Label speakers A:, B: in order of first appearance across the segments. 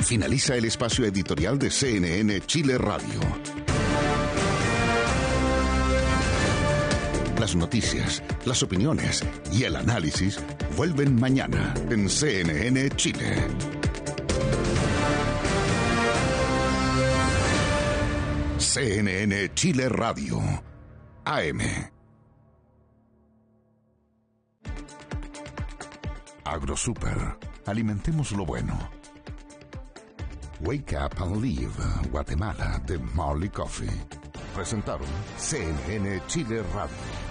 A: Finaliza el espacio editorial de CNN Chile Radio. Las noticias, las opiniones y el análisis vuelven mañana en CNN Chile. CNN Chile Radio, AM. AgroSuper. Alimentemos lo bueno. Wake Up and Live, Guatemala, de Marley Coffee. Presentaron CNN Chile Radio.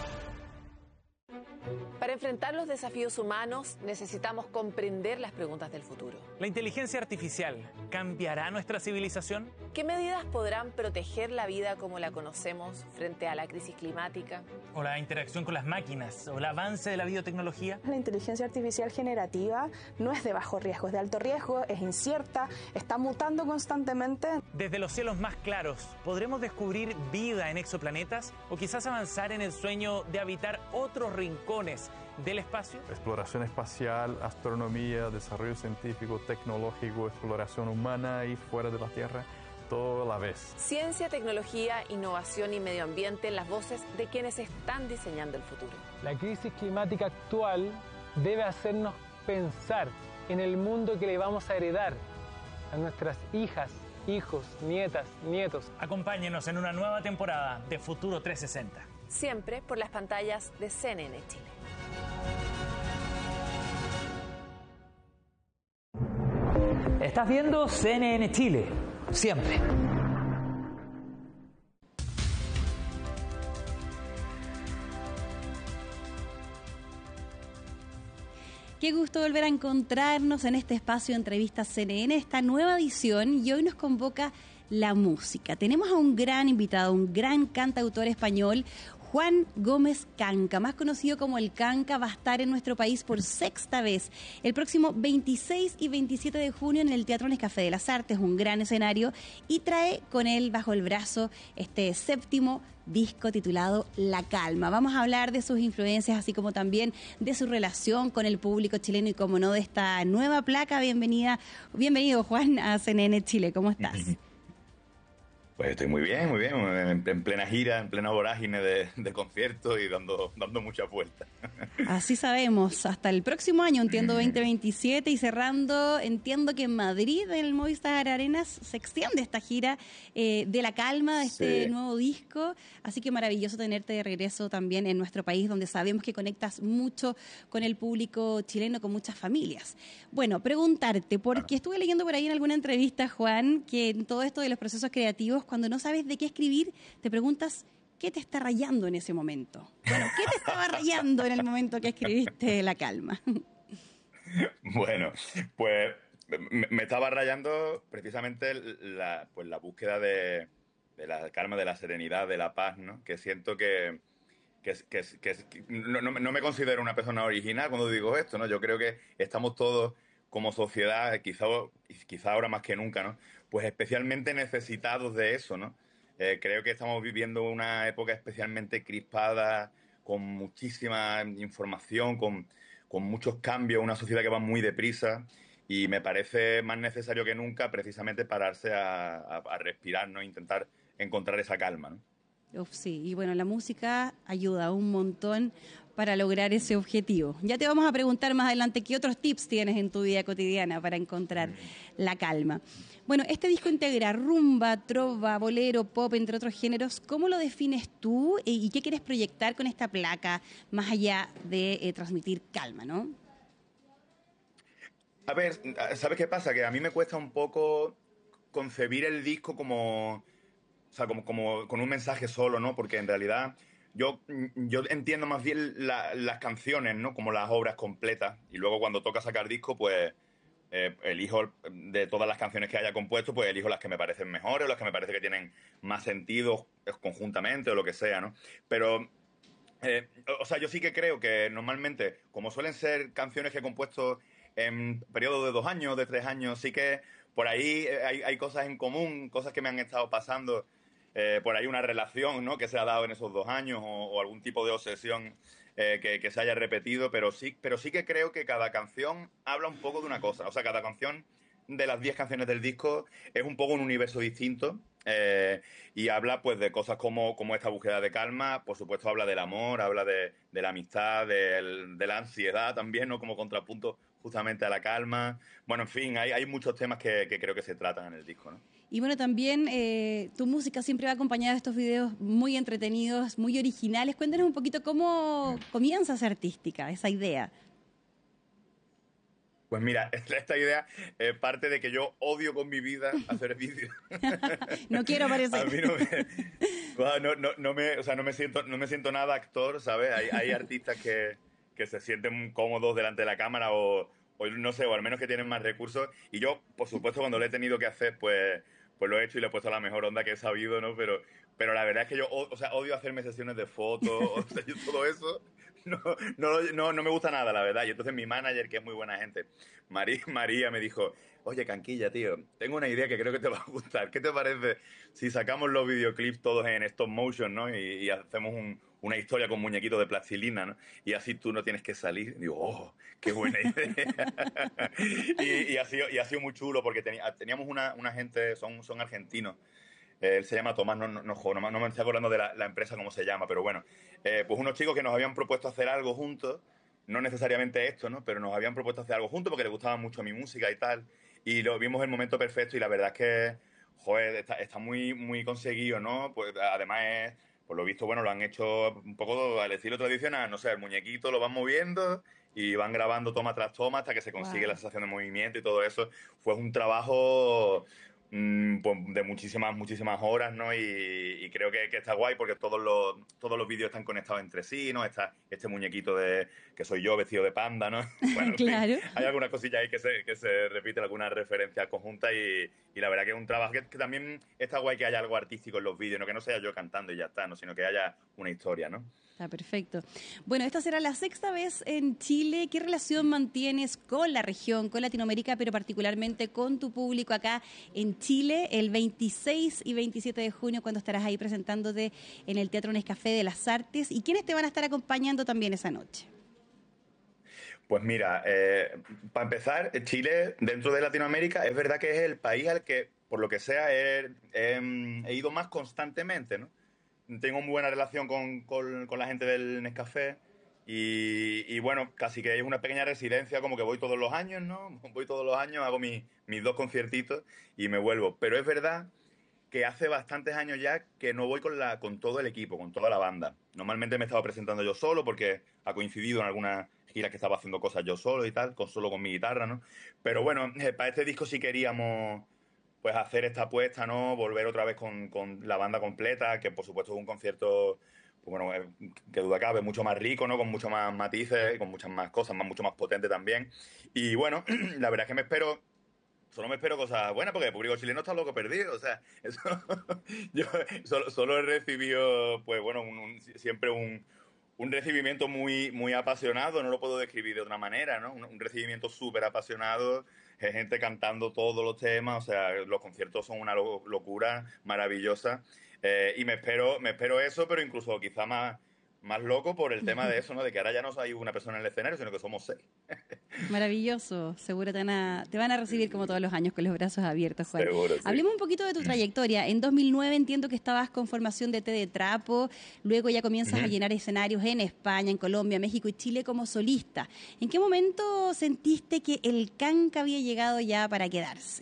B: Para enfrentar los desafíos humanos necesitamos comprender las preguntas del futuro.
C: ¿La inteligencia artificial cambiará nuestra civilización?
B: ¿Qué medidas podrán proteger la vida como la conocemos frente a la crisis climática?
C: ¿O la interacción con las máquinas? ¿O el avance de la biotecnología?
D: La inteligencia artificial generativa no es de bajo riesgo, es de alto riesgo, es incierta, está mutando constantemente.
C: Desde los cielos más claros, ¿podremos descubrir vida en exoplanetas? ¿O quizás avanzar en el sueño de habitar otros rincones del espacio?
E: Exploración espacial, astronomía, desarrollo científico, tecnológico, exploración humana y fuera de la Tierra, todo a la vez.
B: Ciencia, tecnología, innovación y medio ambiente en las voces de quienes están diseñando el futuro.
F: La crisis climática actual debe hacernos pensar en el mundo que le vamos a heredar a nuestras hijas, hijos, nietas, nietos.
C: Acompáñenos en una nueva temporada de Futuro 360.
B: Siempre por las pantallas de CNN Chile.
C: Estás viendo CNN Chile, siempre.
G: Qué gusto volver a encontrarnos en este espacio de entrevistas CNN, esta nueva edición, y hoy nos convoca la música. Tenemos a un gran invitado, un gran cantautor español, Juan Gómez Canca, más conocido como El Canca, va a estar en nuestro país por sexta vez el próximo 26 y 27 de junio en el Teatro Nescafé de las Artes, un gran escenario, y trae con él bajo el brazo este séptimo disco titulado La Calma. Vamos a hablar de sus influencias, así como también de su relación con el público chileno y, como no, de esta nueva placa. Bienvenido, Juan, a CNN Chile. ¿Cómo estás?
H: Pues estoy muy bien, en plena gira, en plena vorágine de conciertos y dando muchas vueltas.
G: Así sabemos, hasta el próximo año, entiendo 2027, y cerrando, entiendo que en Madrid, en el Movistar Arenas, se extiende esta gira de La Calma, de este nuevo disco, así que maravilloso tenerte de regreso también en nuestro país, donde sabemos que conectas mucho con el público chileno, con muchas familias. Bueno, preguntarte, porque estuve leyendo por ahí en alguna entrevista, Juan, que en todo esto de los procesos creativos, cuando no sabes de qué escribir, te preguntas qué te está rayando en ese momento. Bueno, ¿qué te estaba rayando en el momento que escribiste La Calma?
H: Bueno, pues me estaba rayando precisamente la búsqueda de la calma, de la serenidad, de la paz, ¿no? Que siento que no me considero una persona original cuando digo esto, ¿no? Yo creo que estamos todos como sociedad, quizá ahora más que nunca, ¿no? Pues especialmente necesitados de eso, ¿no? Creo que estamos viviendo una época especialmente crispada, con muchísima información, con muchos cambios, una sociedad que va muy deprisa, y me parece más necesario que nunca precisamente pararse a respirar, ¿no? Intentar encontrar esa calma, ¿no?
G: Sí, y bueno, la música ayuda un montón para lograr ese objetivo. Ya te vamos a preguntar más adelante qué otros tips tienes en tu vida cotidiana para encontrar la calma. Bueno, este disco integra rumba, trova, bolero, pop, entre otros géneros. ¿Cómo lo defines tú y qué quieres proyectar con esta placa, más allá de transmitir calma, ¿no?
H: A ver, ¿sabes qué pasa? Que a mí me cuesta un poco concebir el disco como con un mensaje solo, ¿no? Porque en realidad yo entiendo más bien las canciones, ¿no? Como las obras completas. Y luego cuando toca sacar disco, pues elijo de todas las canciones que haya compuesto, pues elijo las que me parecen mejores, o las que me parece que tienen más sentido conjuntamente, o lo que sea, ¿no? Pero, yo sí que creo que normalmente, como suelen ser canciones que he compuesto en periodos de 2 años, de 3 años, sí que por ahí hay cosas en común, cosas que me han estado pasando, por ahí una relación, ¿no? Que se ha dado en esos 2 años, o algún tipo de obsesión que se haya repetido, pero sí que creo que cada canción habla un poco de una cosa. O sea, cada canción de las 10 canciones del disco es un poco un universo distinto. Y habla pues de cosas como esta búsqueda de calma. Por supuesto habla del amor, habla de la amistad, de la ansiedad también, ¿no? Como contrapunto justamente a la calma. Bueno, en fin, hay muchos temas que creo que se tratan en el disco, ¿no?
G: Y bueno, también tu música siempre va acompañada de estos videos muy entretenidos, muy originales. Cuéntanos un poquito cómo comienza esa artística, esa idea.
H: Pues mira, esta idea parte de que yo odio con mi vida hacer vídeos.
G: No quiero parecer.
H: A mí no me siento nada actor, ¿sabes? Hay artistas que se sienten cómodos delante de la cámara o no sé, o al menos que tienen más recursos. Y yo, por supuesto, cuando lo he tenido que hacer, pues lo he hecho y le he puesto la mejor onda que he sabido, ¿no? Pero la verdad es que yo odio hacerme sesiones de fotos, o sea, yo todo eso no me gusta nada, la verdad. Y entonces mi manager, que es muy buena gente, María me dijo, oye, Canquilla, tío, tengo una idea que creo que te va a gustar. ¿Qué te parece si sacamos los videoclips todos en stop motion, ¿no? Y hacemos una historia con muñequitos de plastilina, ¿no? Y así tú no tienes que salir. Y digo, oh, qué buena idea. y ha sido muy chulo porque teníamos una gente, son argentinos. Él se llama Tomás, no me estoy acordando de la empresa cómo se llama, pero bueno, pues unos chicos que nos habían propuesto hacer algo juntos, no necesariamente esto, ¿no? Pero nos habían propuesto hacer algo juntos porque les gustaba mucho mi música y tal, y lo vimos el momento perfecto y la verdad es que, joder, está muy, muy conseguido, ¿no? Pues además por lo visto, bueno, lo han hecho un poco al estilo tradicional, no sé, el muñequito lo van moviendo y van grabando toma tras toma hasta que se consigue la sensación de movimiento y todo eso. Fue un trabajo pues de muchísimas horas, ¿no? Y creo que está guay porque todos los vídeos están conectados entre sí, ¿no? Está este muñequito que soy yo vestido de panda, ¿no? Bueno,
G: claro.
H: Sí, hay algunas cosillas ahí que se repiten, algunas referencias conjuntas y la verdad que es un trabajo que también está guay que haya algo artístico en los vídeos, ¿no? Que no sea yo cantando y ya está, ¿no? Sino que haya una historia, ¿no?
G: Está perfecto. Bueno, esta será la 6ª vez en Chile. ¿Qué relación mantienes con la región, con Latinoamérica, pero particularmente con tu público acá en Chile el 26 y 27 de junio, cuando estarás ahí presentándote en el Teatro Nescafé de las Artes? ¿Y quiénes te van a estar acompañando también esa noche?
H: Pues mira, para empezar, Chile, dentro de Latinoamérica, es verdad que es el país al que, por lo que sea, he ido más constantemente, ¿no? Tengo muy buena relación con la gente del Nescafé y bueno, casi que es una pequeña residencia, como que voy todos los años, ¿no? Voy todos los años, hago mis 2 conciertitos y me vuelvo. Pero es verdad que hace bastantes años ya que no voy con todo el equipo, con toda la banda. Normalmente me he estado presentando yo solo porque ha coincidido en algunas giras que estaba haciendo cosas yo solo y tal, solo con mi guitarra, ¿no? Pero bueno, para este disco sí queríamos pues hacer esta apuesta, ¿no? Volver otra vez con la banda completa, que por supuesto es un concierto, pues bueno, que duda cabe, mucho más rico, ¿no? Con mucho más matices, con muchas más cosas, mucho más potente también. Y bueno, la verdad es que solo me espero cosas buenas, porque el público chileno está loco perdido, o sea, eso, yo solo he recibido, pues bueno, siempre un recibimiento muy, muy apasionado, no lo puedo describir de otra manera, ¿no? Un recibimiento súper apasionado, gente cantando todos los temas, o sea, los conciertos son una locura maravillosa, y me espero eso, pero incluso quizá más loco por el tema de eso, ¿no? De que ahora ya no hay una persona en el escenario, sino que somos 6.
G: Maravilloso, seguro te van a recibir como todos los años con los brazos abiertos, Juan.
H: Seguro, sí.
G: Hablemos un poquito de tu trayectoria. En 2009 entiendo que estabas con formación de Té de Trapo, luego ya comienzas a llenar escenarios en España, en Colombia, México y Chile como solista. ¿En qué momento sentiste que el canca había llegado ya para quedarse?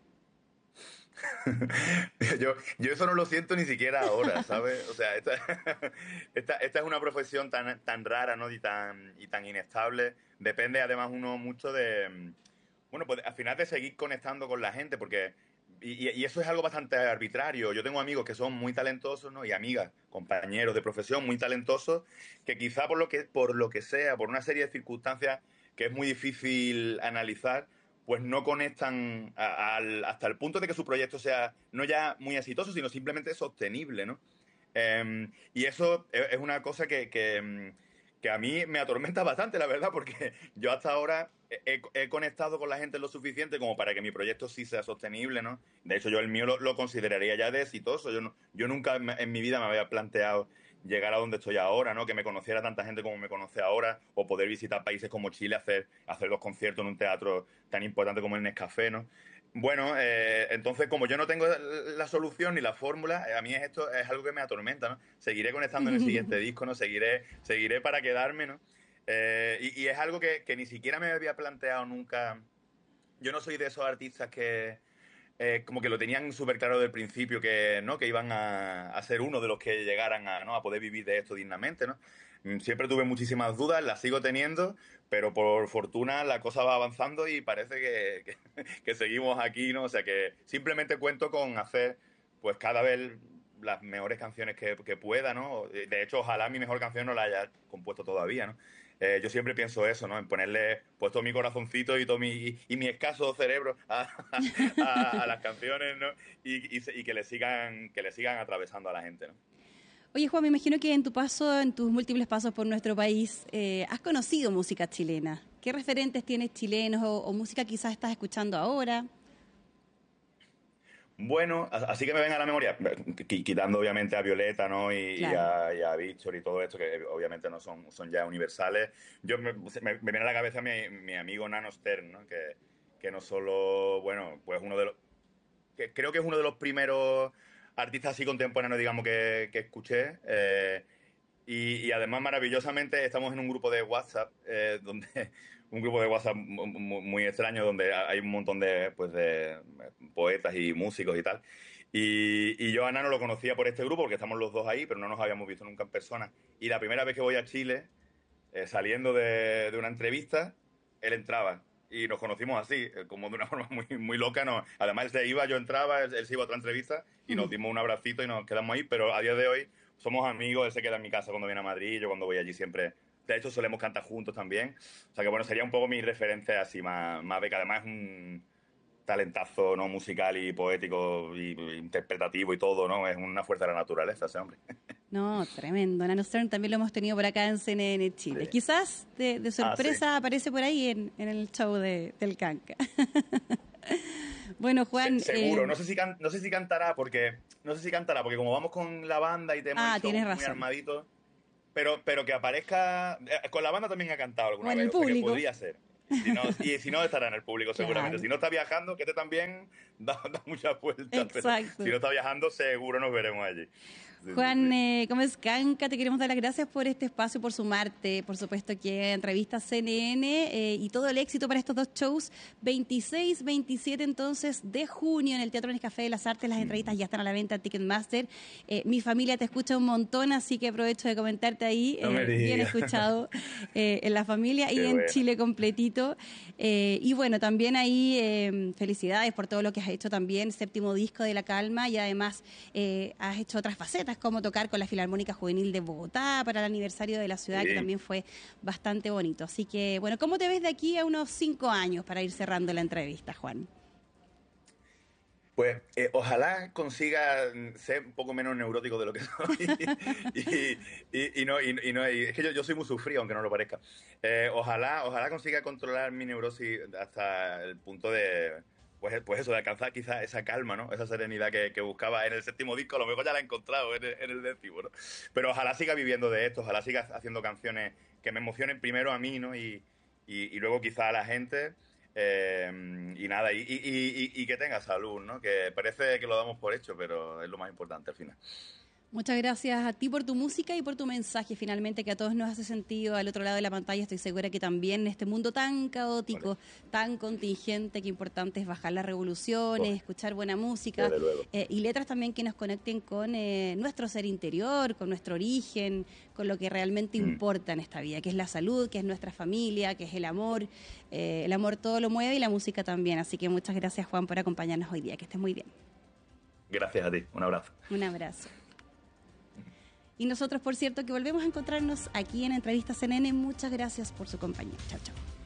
H: Yo eso no lo siento ni siquiera ahora, ¿sabes? O sea, esta es una profesión tan rara, ¿no? Y tan inestable. Depende además uno mucho de, bueno, pues al final de seguir conectando con la gente, porque y eso es algo bastante arbitrario. Yo tengo amigos que son muy talentosos, ¿no? Y amigas, compañeros de profesión muy talentosos, que quizá por lo que sea, por una serie de circunstancias que es muy difícil analizar, pues no conectan hasta el punto de que su proyecto sea no ya muy exitoso, sino simplemente sostenible, ¿no? Y eso es una cosa que a mí me atormenta bastante, la verdad, porque yo hasta ahora he conectado con la gente lo suficiente como para que mi proyecto sí sea sostenible, ¿no? De hecho, yo el mío lo consideraría ya de exitoso. Yo nunca en mi vida me había planteado llegar a donde estoy ahora, ¿no? Que me conociera tanta gente como me conoce ahora, o poder visitar países como Chile, hacer 2 conciertos en un teatro tan importante como el Nescafé, ¿no? Bueno, entonces como yo no tengo la solución ni la fórmula, a mí esto es algo que me atormenta, ¿no? Seguiré conectando en el siguiente disco, ¿no? Seguiré para quedarme, ¿no? Y es algo que ni siquiera me había planteado nunca. Yo no soy de esos artistas que como que lo tenían súper claro del principio, que no, que iban a ser uno de los que llegaran a poder vivir de esto dignamente, ¿no? Siempre tuve muchísimas dudas, las sigo teniendo, pero por fortuna la cosa va avanzando y parece que seguimos aquí, ¿no? O sea que simplemente cuento con hacer pues cada vez las mejores canciones que pueda, ¿no? De hecho, ojalá mi mejor canción no la haya compuesto todavía, ¿no? Yo siempre pienso eso, ¿no? En ponerle puesto mi corazoncito y todo mi escaso cerebro a las canciones, ¿no? Y que le sigan atravesando a la gente, ¿no?
G: Oye, Juan, me imagino que en tus múltiples pasos por nuestro país, has conocido música chilena. ¿Qué referentes tienes chilenos o música quizás estás escuchando ahora?
H: Bueno, así que me venga a la memoria, quitando obviamente a Violeta, ¿no?
G: Claro.
H: y a Víctor y todo esto, que obviamente no son ya universales. Me viene a la cabeza mi amigo Nano Stern, ¿no? Que no solo, bueno, pues que creo que es uno de los primeros artistas así contemporáneos, digamos, que escuché. Y además, maravillosamente, estamos en un grupo de WhatsApp, un grupo de WhatsApp muy extraño, donde hay un montón de poetas y músicos y tal. Y yo a Nano lo conocía por este grupo, porque estamos los dos ahí, pero no nos habíamos visto nunca en persona. Y la primera vez que voy a Chile, saliendo de una entrevista, él entraba. Y nos conocimos así, como de una forma muy loca. No. Además, él se iba, yo entraba, él se iba a otra entrevista y nos dimos un abracito y nos quedamos ahí. Pero a día de hoy somos amigos, él se queda en mi casa cuando viene a Madrid, yo cuando voy allí siempre. De hecho, solemos cantar juntos también. O sea que, bueno, sería un poco mi referencia así más de que además es un talentazo, ¿no? Musical y poético y interpretativo y todo, ¿no? Es una fuerza de la naturaleza ese hombre.
G: No, tremendo. Nano Stern también lo hemos tenido por acá en CNN Chile. Sí. Quizás de sorpresa aparece por ahí en el show del Canca. Bueno, Juan...
H: seguro, no sé si cantará porque como vamos con la banda y tenemos
G: tienes
H: muy
G: razón.
H: armaditos, pero que aparezca... Con la banda también ha cantado alguna vez,
G: el público.
H: O sea que podría ser. Si no, estará en el público seguramente.
G: Claro.
H: Si no está viajando, que también da muchas vueltas.
G: Exacto.
H: Pero si no está viajando, seguro nos veremos allí.
G: Juan Gómez Canca, te queremos dar las gracias por este espacio, por sumarte, por supuesto que entrevista CNN y todo el éxito para estos dos shows, 26, 27 entonces de junio en el Teatro Nescafé de las Artes. Las entrevistas ya están a la venta en Ticketmaster. Mi familia te escucha un montón, así que aprovecho de comentarte ahí, bien escuchado en la familia y en Chile completito. Y bueno, también ahí felicidades por todo lo que has hecho también, 7º disco de La Calma, y además has hecho otras facetas, como tocar con la Filarmónica Juvenil de Bogotá para el aniversario de la ciudad, sí, que también fue bastante bonito. Así que, bueno, ¿cómo te ves de aquí a unos 5 años para ir cerrando la entrevista, Juan?
H: Pues ojalá consiga ser un poco menos neurótico de lo que soy. y es que yo soy muy sufrido, aunque no lo parezca. Ojalá consiga controlar mi neurosis hasta el punto de... Pues eso, de alcanzar quizás esa calma, ¿no? Esa serenidad que buscaba en el 7º disco. A lo mejor ya la he encontrado en el 10º, ¿no? Pero ojalá siga viviendo de esto, ojalá siga haciendo canciones que me emocionen primero a mí, ¿no? Y luego quizá a la gente. Y nada, y que tenga salud, ¿no? Que parece que lo damos por hecho, pero es lo más importante al final.
G: Muchas gracias a ti por tu música y por tu mensaje, finalmente, que a todos nos hace sentido al otro lado de la pantalla. Estoy segura que también en este mundo tan caótico, tan contingente, que importante es bajar las revoluciones, escuchar buena música y letras también que nos conecten con nuestro ser interior, con nuestro origen, con lo que realmente importa en esta vida, que es la salud, que es nuestra familia, que es el amor. El amor todo lo mueve y la música también. Así que muchas gracias, Juan, por acompañarnos hoy día. Que estés muy bien.
H: Gracias a ti. Un abrazo.
G: Un abrazo. Y nosotros, por cierto, que volvemos a encontrarnos aquí en Entrevistas CNN. Muchas gracias por su compañía. Chao, chao.